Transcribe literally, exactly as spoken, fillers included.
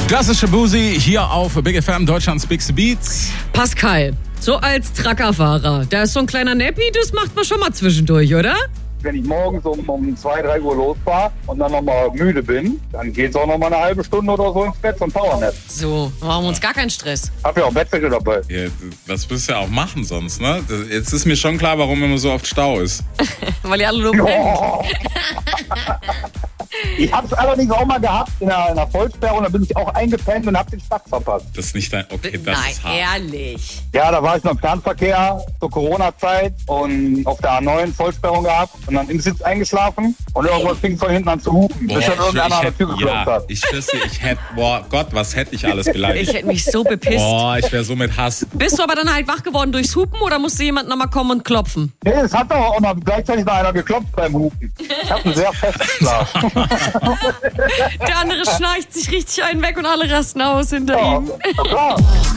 Klassische Busi hier auf Big F M, Deutschlands Bigste Beats. Pascal, so als Truckerfahrer, da ist so ein kleiner Nappi, das macht man schon mal zwischendurch, oder? Wenn ich morgens um, um zwei, drei Uhr losfahre und dann nochmal müde bin, dann geht's auch nochmal eine halbe Stunde oder so ins Bett zum Powernap. So, machen wir uns gar keinen Stress. Hab ja auch Bettwäsche dabei. Ja, das wirst du ja auch machen sonst, ne? Das, jetzt ist mir schon klar, warum immer so oft Stau ist. Weil ihr alle nur brennt. Oh. Ich hab's allerdings auch mal gehabt in einer, in einer Vollsperrung, da bin ich auch eingepennt und hab den Start verpasst. Das ist nicht dein... Okay, das Nein, ist hart. ehrlich. Ja, da war ich noch im Fernverkehr zur Corona-Zeit und auf der A neun Vollsperrung gehabt und dann im Sitz eingeschlafen und irgendwas fing von hinten an zu hupen, bis dann ich, irgendeiner an der hätte, Tür geklopft ja, hat. ich schwör's dir, ich hätte... Boah, Gott, was hätte ich alles Ich beleidigt. hätte mich so bepisst. Boah, ich wäre so mit Hass. Bist du aber dann halt wach geworden durchs Hupen oder musste jemand nochmal kommen und klopfen? Nee, es hat doch auch noch gleichzeitig noch einer geklopft beim Hupen. Ich hab einen sehr festen Schlaf. Der andere schnarcht sich richtig einen weg und alle rasten aus hinter Ja, ihm. klar.